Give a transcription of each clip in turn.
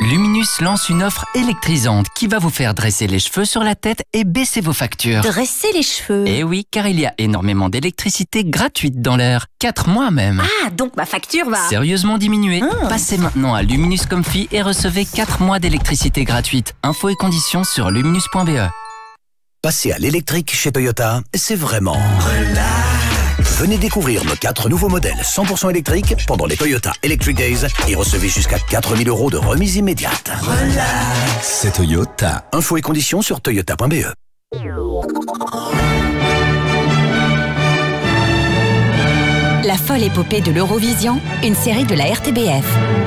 Luminus lance une offre électrisante qui va vous faire dresser les cheveux sur la tête et baisser vos factures. Dresser les cheveux? Eh oui, car il y a énormément d'électricité gratuite dans l'air. 4 mois même. Ah, donc ma facture va sérieusement diminuer. Passez maintenant à Luminus Comfy et recevez 4 mois d'électricité gratuite. Infos et conditions sur luminus.be. Passer à l'électrique chez Toyota, c'est vraiment relax. Venez découvrir nos 4 nouveaux modèles 100% électriques pendant les Toyota Electric Days et recevez jusqu'à 4 000 € de remise immédiate. Relax. C'est Toyota. Infos et conditions sur toyota.be. La folle épopée de l'Eurovision, une série de la RTBF.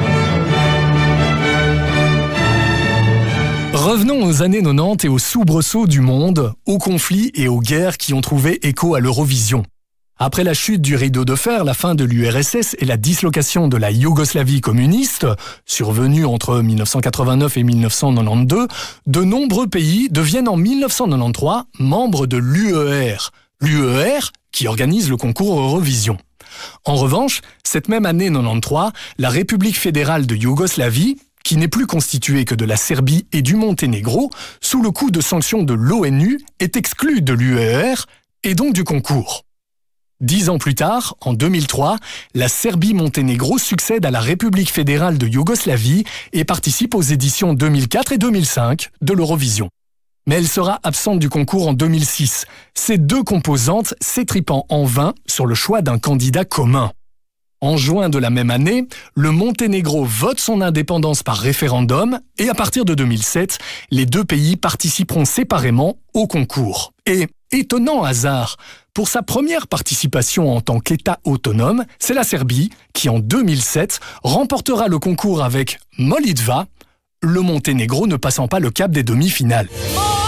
Revenons aux années 90 et aux soubresauts du monde, aux conflits et aux guerres qui ont trouvé écho à l'Eurovision. Après la chute du rideau de fer, la fin de l'URSS et la dislocation de la Yougoslavie communiste, survenue entre 1989 et 1992, de nombreux pays deviennent en 1993 membres de l'UER. L'UER qui organise le concours Eurovision. En revanche, cette même année 93, la République fédérale de Yougoslavie, qui n'est plus constituée que de la Serbie et du Monténégro, sous le coup de sanctions de l'ONU, est exclue de l'UER et donc du concours. 10 ans plus tard, en 2003, la Serbie-Monténégro succède à la République fédérale de Yougoslavie et participe aux éditions 2004 et 2005 de l'Eurovision. Mais elle sera absente du concours en 2006, ces deux composantes s'étripant en vain sur le choix d'un candidat commun. En juin de la même année, le Monténégro vote son indépendance par référendum et à partir de 2007, les deux pays participeront séparément au concours. Et, étonnant hasard, pour sa première participation en tant qu'État autonome, c'est la Serbie qui, en 2007, remportera le concours avec Molitva, le Monténégro ne passant pas le cap des demi-finales.